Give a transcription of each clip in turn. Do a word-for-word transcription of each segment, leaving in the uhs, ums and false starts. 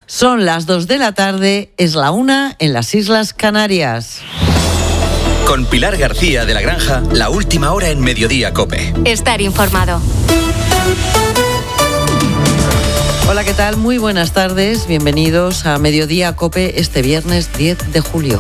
Son las dos de la tarde, es la una en las Islas Canarias. Con Pilar García de la Granja, la última hora en Mediodía COPE. Estar informado. Hola, ¿qué tal? Muy buenas tardes. Bienvenidos a Mediodía COPE este viernes diez de julio.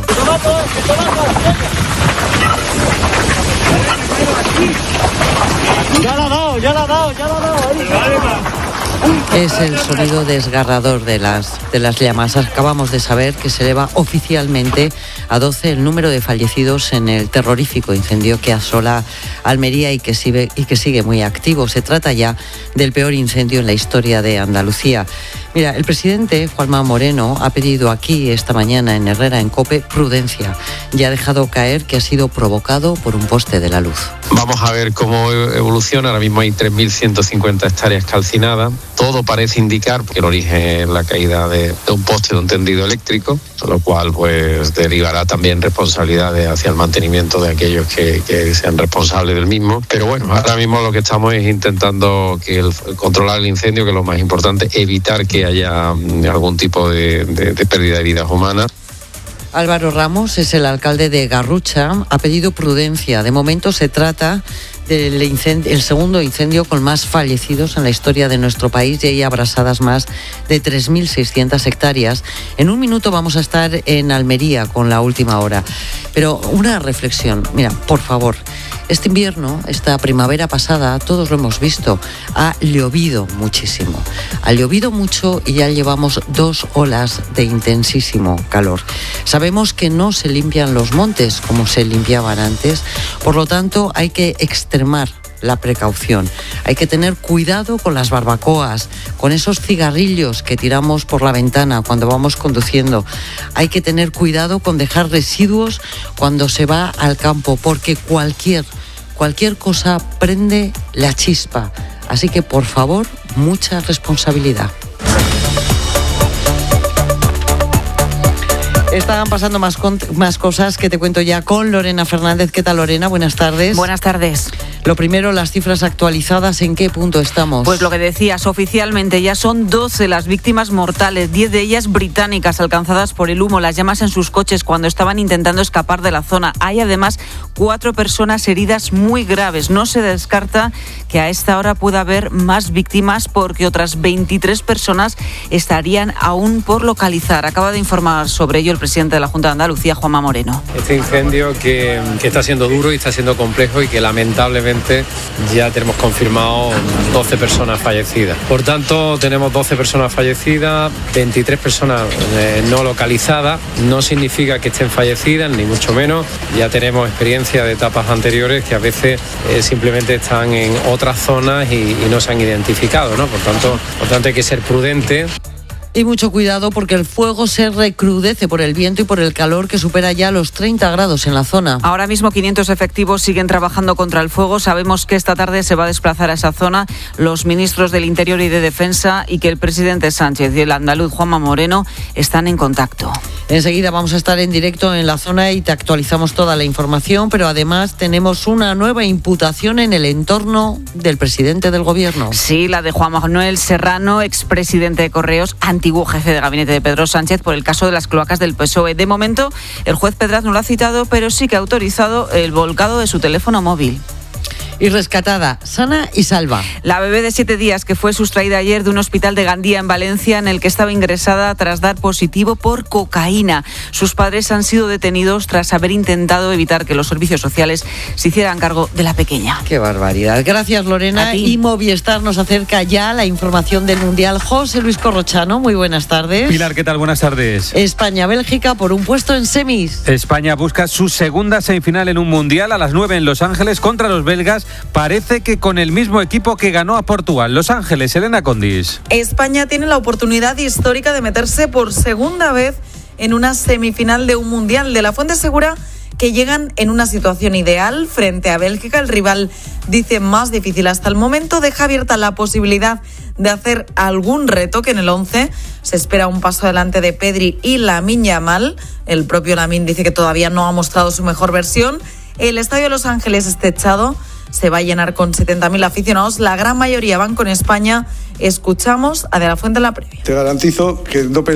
Ya la ha dado, ya la ha dado, ya la ha dado. Es el sonido desgarrador de las, de las llamas. Acabamos de saber que se eleva oficialmente a doce el número de fallecidos en el terrorífico incendio que asola Almería y que sigue, y que sigue muy activo. Se trata ya del peor incendio en la historia de Andalucía. Mira, el presidente Juanma Moreno ha pedido aquí esta mañana en Herrera, en COPE, prudencia. Y ha dejado caer que ha sido provocado por un poste de la luz. Vamos a ver cómo evoluciona. Ahora mismo hay tres mil ciento cincuenta hectáreas calcinadas. Todo parece indicar que el origen es la caída de, de un poste de un tendido eléctrico, con lo cual pues derivará también responsabilidades hacia el mantenimiento de aquellos que, que sean responsables del mismo. Pero bueno, ahora mismo lo que estamos es intentando que el, controlar el incendio, que es lo más importante, evitar que haya algún tipo de, de, de pérdida de vidas humanas. Álvaro Ramos es el alcalde de Garrucha, ha pedido prudencia. De momento se trata del incendio, el segundo incendio con más fallecidos en la historia de nuestro país y hay abrasadas más de tres mil seiscientas hectáreas. En un minuto vamos a estar en Almería con la última hora. Pero una reflexión, mira, por favor. Este invierno, esta primavera pasada, todos lo hemos visto, ha llovido muchísimo. Ha llovido mucho y ya llevamos dos olas de intensísimo calor. Sabemos que no se limpian los montes como se limpiaban antes, por lo tanto hay que extremar la precaución. Hay que tener cuidado con las barbacoas, con esos cigarrillos que tiramos por la ventana cuando vamos conduciendo. Hay que tener cuidado con dejar residuos cuando se va al campo, porque cualquier, cualquier cosa prende la chispa. Así que, por favor, mucha responsabilidad. Estaban pasando más, con, más cosas que te cuento ya con Lorena Fernández. ¿Qué tal, Lorena? Buenas tardes. Buenas tardes. Lo primero, las cifras actualizadas, ¿en qué punto estamos? Pues lo que decías, oficialmente ya son doce las víctimas mortales, diez de ellas británicas, alcanzadas por el humo, las llamas en sus coches cuando estaban intentando escapar de la zona. Hay además cuatro personas heridas muy graves. No se descarta que a esta hora pueda haber más víctimas porque otras veintitrés personas estarían aún por localizar. Acaba de informar sobre ello el presidente de la Junta de Andalucía, Juanma Moreno. Este incendio que, que está siendo duro y está siendo complejo y que lamentablemente ya tenemos confirmado doce personas fallecidas. Por tanto, tenemos doce personas fallecidas, veintitrés personas eh, no localizadas. No significa que estén fallecidas, ni mucho menos. Ya tenemos experiencia de etapas anteriores que a veces eh, simplemente están en otras zonas y, y no se han identificado, ¿no? Por tanto, por tanto, hay que ser prudentes. Y mucho cuidado porque el fuego se recrudece por el viento y por el calor que supera ya los treinta grados en la zona. Ahora mismo quinientos efectivos siguen trabajando contra el fuego. Sabemos que esta tarde se va a desplazar a esa zona los ministros del Interior y de Defensa y que el presidente Sánchez y el andaluz Juanma Moreno están en contacto. Enseguida vamos a estar en directo en la zona y te actualizamos toda la información, pero además tenemos una nueva imputación en el entorno del presidente del Gobierno. Sí, la de Juan Manuel Serrano, expresidente de Correos, antiguo jefe de gabinete de Pedro Sánchez, por el caso de las cloacas del P S O E. De momento, el juez Pedraz no lo ha citado, pero sí que ha autorizado el volcado de su teléfono móvil. Y rescatada, sana y salva. La bebé de siete días que fue sustraída ayer de un hospital de Gandía en Valencia, en el que estaba ingresada tras dar positivo por cocaína. Sus padres han sido detenidos tras haber intentado evitar que los servicios sociales se hicieran cargo de la pequeña. Qué barbaridad. Gracias, Lorena. Y Movistar nos acerca ya la información del Mundial. José Luis Corrochano, muy buenas tardes. Pilar, ¿qué tal? Buenas tardes. España-Bélgica por un puesto en semis. España busca su segunda semifinal en un Mundial a las nueve en Los Ángeles contra los belgas. Parece que con el mismo equipo que ganó a Portugal. Los Ángeles, Elena Condis. España tiene la oportunidad histórica de meterse por segunda vez en una semifinal de un Mundial. De la Fuente asegura que llegan en una situación ideal frente a Bélgica. El rival dice más difícil hasta el momento. Deja abierta la posibilidad de hacer algún retoque en el once. Se espera un paso adelante de Pedri y Lamine Yamal. El propio Lamine dice que todavía no ha mostrado su mejor versión. El estadio de Los Ángeles es techado. Se va a llenar con setenta mil aficionados. La gran mayoría van con España. Escuchamos a De la Fuente en la previa. Te garantizo que no